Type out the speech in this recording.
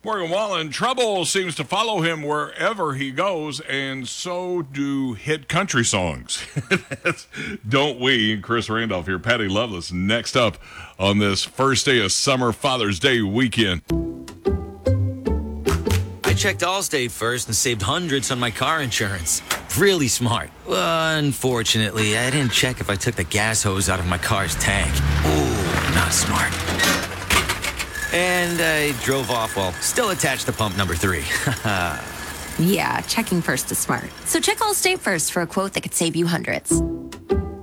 Morgan Wallen, trouble seems to follow him wherever he goes, and so do hit country songs. Don't we? And Chris Randolph here, Patty Loveless, next up on this first day of summer Father's Day weekend. I checked Allstate first and saved hundreds on my car insurance. Really smart. Unfortunately, I didn't check if I took the gas hose out of my car's tank. Ooh, not smart. And I drove off while still attached to pump number 3. Yeah, checking first is smart. So check Allstate first for a quote that could save you hundreds.